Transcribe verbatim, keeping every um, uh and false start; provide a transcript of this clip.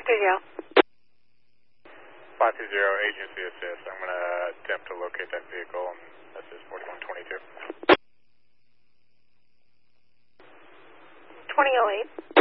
two zero. five two zero, agency assist. I'm going to attempt to locate that vehicle. This is forty-one twenty-two. twenty oh eight.